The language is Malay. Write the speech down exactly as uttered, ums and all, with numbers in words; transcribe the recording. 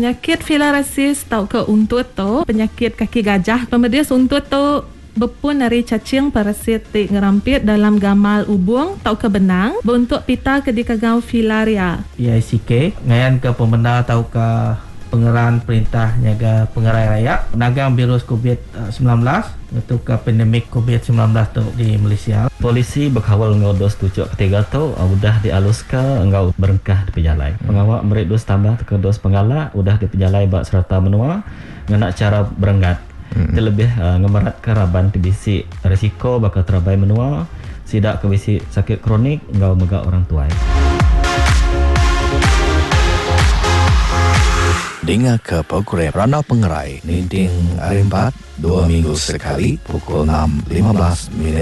penyakit filariasis tau ke untut tu, penyakit kaki gajah. Kemudian untut tu berpun dari cacing parasit ngerampit dalam gamal ubung tau ke benang bentuk pita ke dikagau filaria. I C K ngayan ke pembenar tau ke pengeran perintah nyaga pengerai raya nagang virus covid sembilan belas untuk ke pandemik covid sembilan belas tu di Malaysia. Polisi berkawal ngau dos tujuh ketiga tu uh, udah dialus ke ngau berengkah di penjalai. Hmm. Pengawal merik dos tambah ke dos penggala udah di penjalai bak serta menua ngena cara berenggat. Hmm. Terlebih uh, ngemerat keraban tibisi risiko bakal terabai menua sidak ke bisi sakit kronik ngau megak orang tua. Dengar ke program Ranau Pengerai Ninding Hari empat dua minggu sekali pukul enam lima belas minit